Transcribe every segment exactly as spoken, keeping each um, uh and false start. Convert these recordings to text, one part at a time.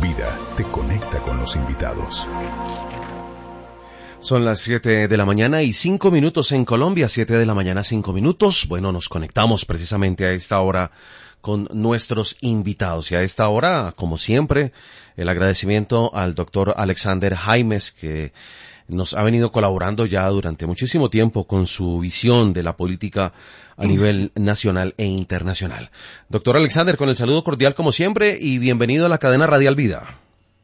Vida te conecta con los invitados. Son las siete de la mañana y cinco minutos en Colombia, siete de la mañana, cinco minutos. Bueno, nos conectamos precisamente a esta hora con nuestros invitados. Y a esta hora, como siempre, el agradecimiento al doctor Alexander Jaimes, que nos ha venido colaborando ya durante muchísimo tiempo con su visión de la política a nivel nacional e internacional. Doctor Alexander, con el saludo cordial como siempre y bienvenido a la cadena Radial Vida.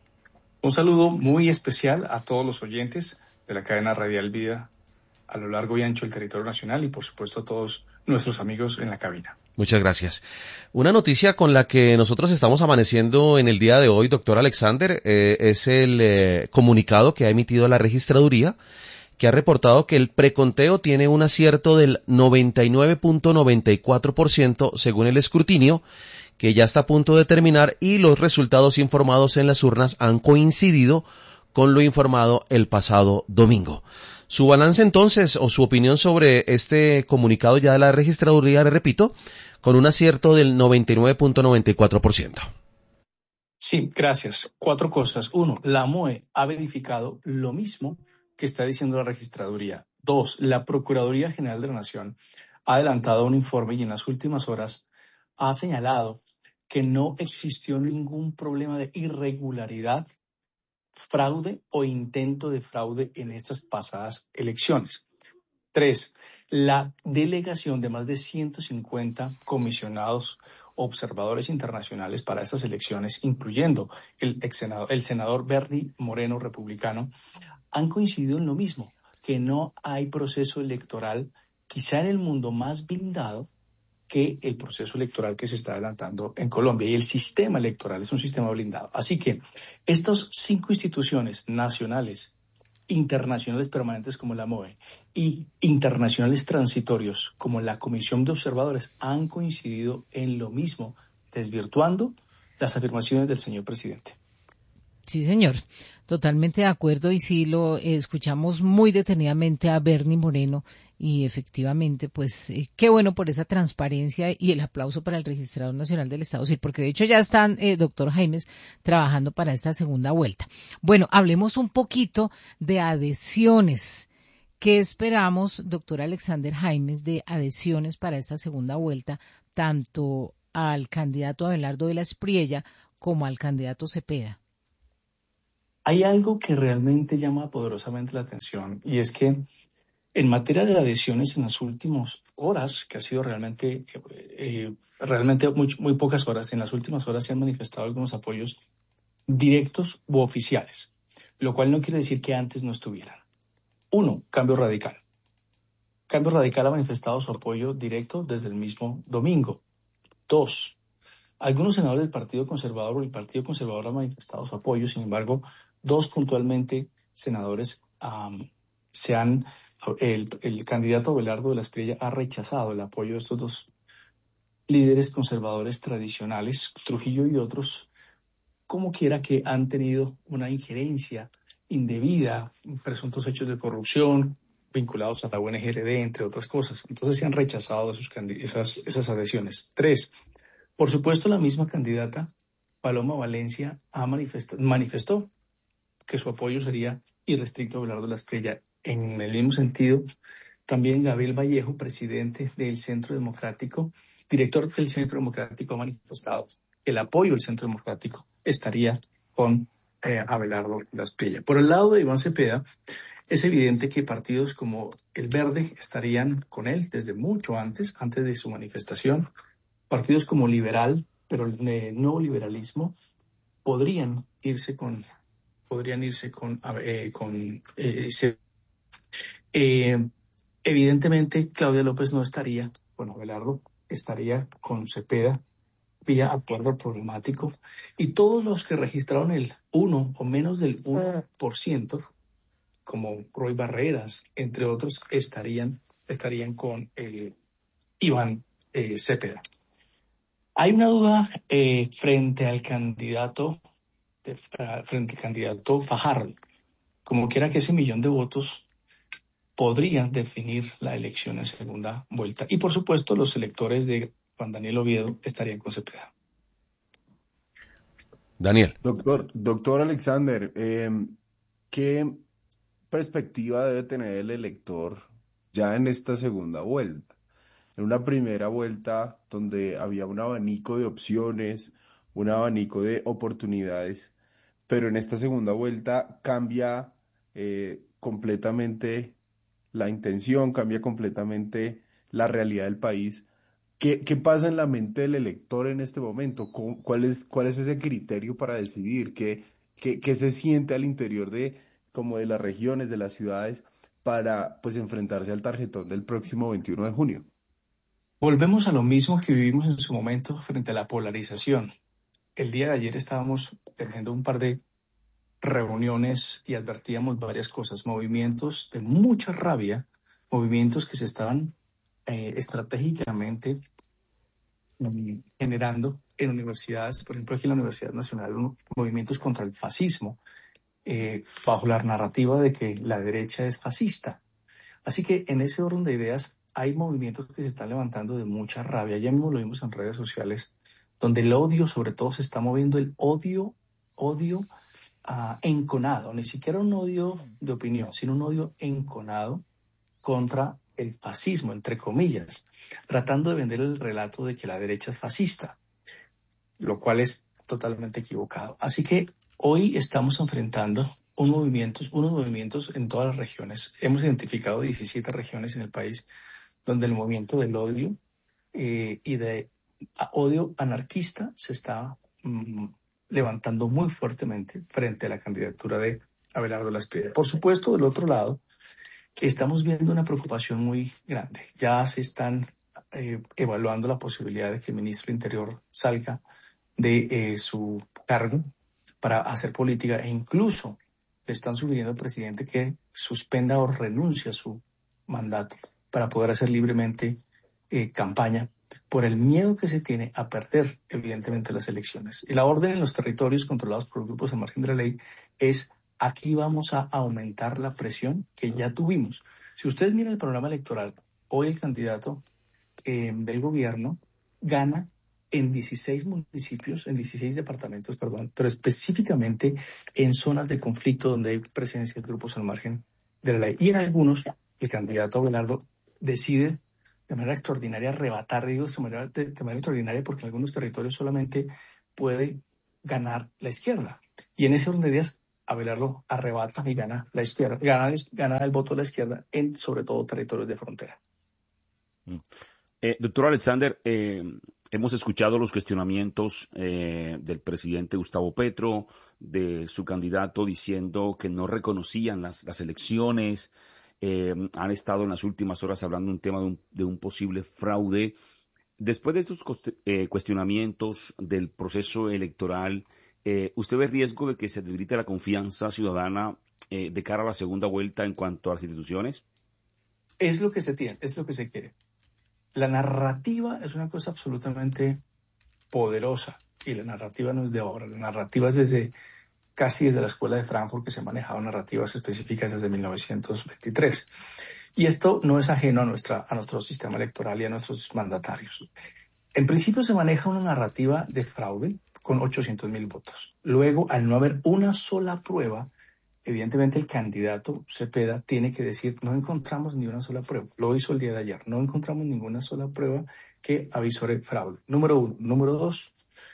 Un saludo muy especial a todos los oyentes de la cadena Radial Vida a lo largo y ancho del territorio nacional y por supuesto a todos nuestros amigos en la cabina. Muchas gracias. Una noticia con la que nosotros estamos amaneciendo en el día de hoy, doctor Alexander, eh, es el eh, comunicado que ha emitido la registraduría, que ha reportado que el preconteo tiene un acierto del noventa y nueve punto noventa y cuatro por ciento según el escrutinio, que ya está a punto de terminar, y los resultados informados en las urnas han coincidido con lo informado el pasado domingo. Su balance entonces, o su opinión sobre este comunicado ya de la registraduría, le repito, con un acierto del noventa y nueve punto noventa y cuatro por ciento. Sí, gracias. Cuatro cosas. Uno, la M O E ha verificado lo mismo que está diciendo la registraduría. Dos, la Procuraduría General de la Nación ha adelantado un informe y en las últimas horas ha señalado que no existió ningún problema de irregularidad, fraude o intento de fraude en estas pasadas elecciones. Tres, la delegación de más de ciento cincuenta comisionados observadores internacionales para estas elecciones, incluyendo el ex senador, el senador Bernie Moreno, republicano, han coincidido en lo mismo, que no hay proceso electoral, quizá en el mundo más blindado, que el proceso electoral que se está adelantando en Colombia. Y el sistema electoral es un sistema blindado. Así que estas cinco instituciones nacionales, internacionales permanentes como la M O E y internacionales transitorios como la Comisión de Observadores han coincidido en lo mismo, desvirtuando las afirmaciones del señor presidente. Sí, señor, totalmente de acuerdo, y sí lo eh, escuchamos muy detenidamente a Bernie Moreno, y efectivamente, pues eh, qué bueno por esa transparencia y el aplauso para el Registrador Nacional del Estado Civil, porque de hecho ya están, eh, doctor Jaimes, trabajando para esta segunda vuelta. Bueno, hablemos un poquito de adhesiones. ¿Qué esperamos, doctor Alexander Jaimes, de adhesiones para esta segunda vuelta, tanto al candidato Abelardo de la Espriella como al candidato Cepeda? Hay algo que realmente llama poderosamente la atención, y es que en materia de adhesiones en las últimas horas, que ha sido realmente, eh, realmente muy, muy pocas horas, en las últimas horas se han manifestado algunos apoyos directos u oficiales, lo cual no quiere decir que antes no estuvieran. Uno, Cambio Radical. Cambio Radical ha manifestado su apoyo directo desde el mismo domingo. Dos, algunos senadores del Partido Conservador o el Partido Conservador han manifestado su apoyo, sin embargo, dos puntualmente senadores um, se han, el, el candidato Abelardo de la Espriella ha rechazado el apoyo de estos dos líderes conservadores tradicionales, Trujillo y otros, como quiera que han tenido una injerencia indebida, presuntos hechos de corrupción vinculados a la U N G R D, entre otras cosas. Entonces se han rechazado esos, esas, esas adhesiones. Tres, por supuesto, la misma candidata, Paloma Valencia, ha manifestado, manifestó que su apoyo sería irrestricto a Abelardo de la Espriella. En el mismo sentido, también Gabriel Vallejo, presidente del Centro Democrático, director del Centro Democrático, ha manifestado que el apoyo del Centro Democrático estaría con eh, Abelardo de la Espriella. Por el lado de Iván Cepeda, es evidente que partidos como el Verde estarían con él desde mucho antes, antes de su manifestación. Partidos como Liberal, pero el eh, nuevo liberalismo, podrían irse con, podrían irse con, eh, con eh, se, eh, evidentemente Claudia López no estaría con Abelardo, estaría con Cepeda vía acuerdo problemático, y todos los que registraron el uno o menos del uno por ciento, como Roy Barreras, entre otros, estarían, estarían con eh, Iván eh, Cepeda. Hay una duda eh, frente al candidato de, uh, frente al candidato Fajardo. Como quiera que ese millón de votos podría definir la elección en segunda vuelta. Y por supuesto los electores de Juan Daniel Oviedo estarían con Cepeda. Daniel. Doctor, doctor Alexander, eh, ¿qué perspectiva debe tener el elector ya en esta segunda vuelta? En una primera vuelta donde había un abanico de opciones, un abanico de oportunidades, pero en esta segunda vuelta cambia eh, completamente la intención, cambia completamente la realidad del país. ¿Qué, qué pasa en la mente del elector en este momento? ¿Cómo- ¿Cuál es, cuál es ese criterio para decidir? ¿Qué, qué, qué se siente al interior de, como de las regiones, de las ciudades, para pues enfrentarse al tarjetón del próximo veintiuno de junio? Volvemos a lo mismo que vivimos en su momento frente a la polarización. El día de ayer estábamos teniendo un par de reuniones y advertíamos varias cosas, movimientos de mucha rabia, movimientos que se estaban eh, estratégicamente mm, generando en universidades, por ejemplo aquí en la Universidad Nacional, un- movimientos contra el fascismo, eh, bajo la narrativa de que la derecha es fascista. Así que en ese orden de ideas hay movimientos que se están levantando de mucha rabia. Ya mismo lo vimos en redes sociales, donde el odio sobre todo se está moviendo, el odio, odio ah, enconado, ni siquiera un odio de opinión, sino un odio enconado contra el fascismo, entre comillas, tratando de vender el relato de que la derecha es fascista, lo cual es totalmente equivocado. Así que hoy estamos enfrentando un movimiento, unos movimientos en todas las regiones. Hemos identificado diecisiete regiones en el país donde el movimiento del odio eh, y de a- odio anarquista se está mm, levantando muy fuertemente frente a la candidatura de Abelardo Laspide. Por supuesto, del otro lado, estamos viendo una preocupación muy grande. Ya se están eh, evaluando la posibilidad de que el ministro del Interior salga de eh, su cargo para hacer política e incluso le están sugiriendo al presidente que suspenda o renuncie a su mandato para poder hacer libremente eh, campaña por el miedo que se tiene a perder evidentemente las elecciones. Y la orden en los territorios controlados por grupos al margen de la ley es aquí vamos a aumentar la presión que ya tuvimos. Si ustedes miran el programa electoral, hoy el candidato eh, del gobierno gana en dieciséis municipios, en dieciséis departamentos, perdón, pero específicamente en zonas de conflicto donde hay presencia de grupos al margen de la ley. Y en algunos, el candidato Abelardo decide de manera extraordinaria arrebatar, digo de manera, de, de manera extraordinaria porque en algunos territorios solamente puede ganar la izquierda. Y en ese orden de ideas, Abelardo arrebata y gana la izquierda, gana, gana el voto de la izquierda en sobre todo territorios de frontera. Mm. Eh, doctor Alexander, eh, hemos escuchado los cuestionamientos eh, del presidente Gustavo Petro, de su candidato diciendo que no reconocían las, las elecciones, eh, han estado en las últimas horas hablando de un tema de un, de un posible fraude. Después de estos coste- eh, cuestionamientos del proceso electoral, eh, ¿usted ve riesgo de que se debilite la confianza ciudadana eh, de cara a la segunda vuelta en cuanto a las instituciones? Es lo que se tiene, es lo que se quiere. La narrativa es una cosa absolutamente poderosa y la narrativa no es de ahora, la narrativa es desde casi desde la escuela de Frankfurt que se han manejado narrativas específicas desde mil novecientos veintitrés. Y esto no es ajeno a, nuestra, a nuestro sistema electoral y a nuestros mandatarios. En principio se maneja una narrativa de fraude con ochocientos mil votos. Luego, al no haber una sola prueba, evidentemente el candidato Cepeda tiene que decir, no encontramos ni una sola prueba. Lo hizo el día de ayer. No encontramos ninguna sola prueba que avisore fraude. Número uno. Número dos,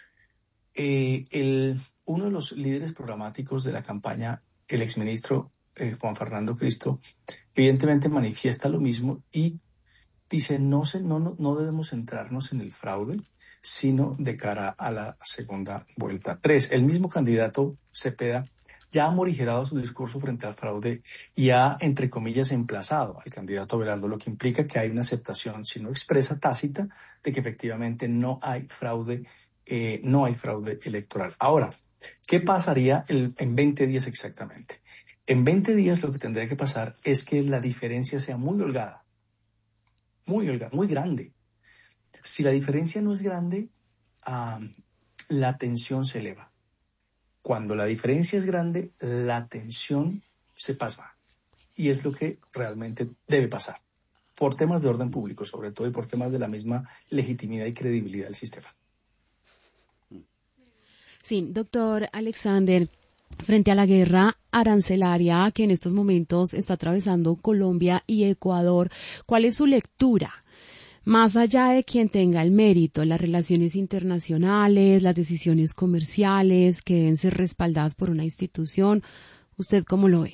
eh, el, uno de los líderes programáticos de la campaña, el exministro eh, Juan Fernando Cristo, evidentemente manifiesta lo mismo y dice, no, se, no, no, no debemos centrarnos en el fraude, sino de cara a la segunda vuelta. Tres, el mismo candidato Cepeda ya ha morigerado su discurso frente al fraude y ha, entre comillas, emplazado al candidato Abelardo, lo que implica que hay una aceptación, si no expresa, tácita, de que efectivamente no hay fraude, eh, no hay fraude electoral. Ahora, ¿qué pasaría el, en veinte días exactamente? En veinte días lo que tendría que pasar es que la diferencia sea muy holgada, muy holgada, muy grande. Si la diferencia no es grande, um, la tensión se eleva. Cuando la diferencia es grande, la tensión se pasma. Y es lo que realmente debe pasar, por temas de orden público, sobre todo, y por temas de la misma legitimidad y credibilidad del sistema. Sí, doctor Alexander, frente a la guerra arancelaria que en estos momentos está atravesando Colombia y Ecuador, ¿cuál es su lectura? Más allá de quien tenga el mérito, las relaciones internacionales, las decisiones comerciales que deben ser respaldadas por una institución, ¿usted cómo lo ve?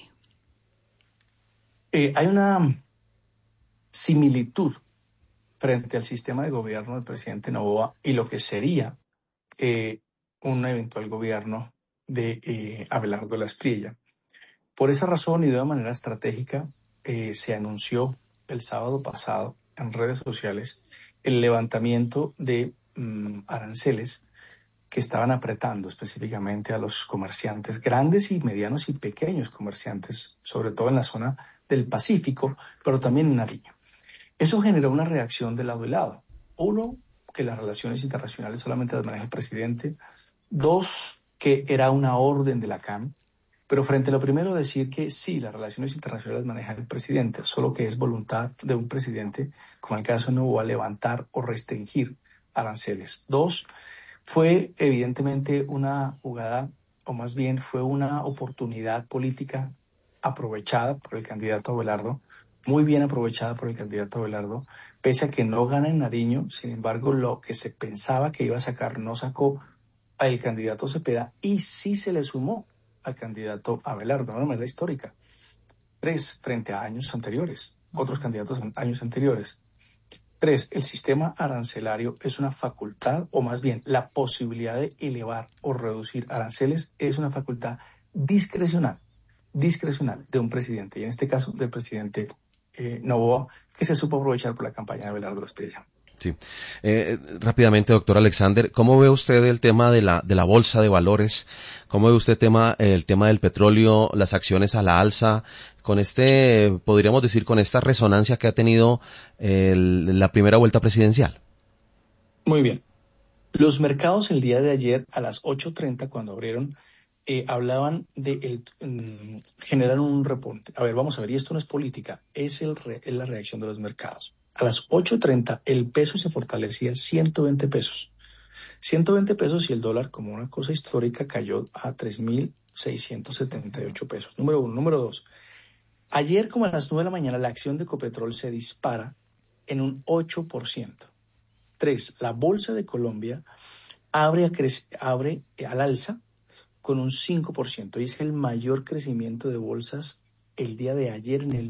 Eh, hay una similitud frente al sistema de gobierno del presidente Noboa y lo que sería eh, un eventual gobierno de eh, Abelardo Lasprilla. Por esa razón y de una manera estratégica eh, se anunció el sábado pasado en redes sociales el levantamiento de um, aranceles que estaban apretando específicamente a los comerciantes grandes y medianos y pequeños comerciantes, sobre todo en la zona del Pacífico, pero también en Nariño. Eso generó una reacción de lado y lado. Uno, que las relaciones internacionales solamente las maneja el presidente. Dos, que era una orden de la C A M. Pero frente a lo primero, decir que sí, las relaciones internacionales las maneja el presidente, solo que es voluntad de un presidente, como en el caso de Noboa, levantar o restringir aranceles. Dos, fue evidentemente una jugada, o más bien fue una oportunidad política aprovechada por el candidato Abelardo, muy bien aprovechada por el candidato Abelardo, pese a que no gana en Nariño. Sin embargo, lo que se pensaba que iba a sacar no sacó al candidato Cepeda y sí se le sumó al candidato Abelardo de una manera histórica. Tres, frente a años anteriores, otros candidatos en años anteriores. Tres, el sistema arancelario es una facultad, o más bien la posibilidad de elevar o reducir aranceles es una facultad discrecional, discrecional de un presidente, y en este caso del presidente eh, Noboa, que se supo aprovechar por la campaña de Abelardo Lasprilla. Sí. Eh, rápidamente, doctor Alexander, ¿cómo ve usted el tema de la de la bolsa de valores? ¿Cómo ve usted tema, el tema del petróleo, las acciones a la alza, con este, podríamos decir, con esta resonancia que ha tenido el, la primera vuelta presidencial? Muy bien. Los mercados el día de ayer a las ocho treinta, cuando abrieron, eh, hablaban de el, um, generar un repunte. A ver, vamos a ver, y esto no es política, es, el re, es la reacción de los mercados. A las ocho treinta el peso se fortalecía ciento veinte pesos. ciento veinte pesos y el dólar, como una cosa histórica, cayó a tres mil seiscientos setenta y ocho pesos. Número uno. Número dos. Ayer, como a las nueve de la mañana, la acción de Ecopetrol se dispara en un ocho por ciento. Tres. La Bolsa de Colombia abre, a crece, abre al alza con un cinco por ciento y es el mayor crecimiento de bolsas el día de ayer en el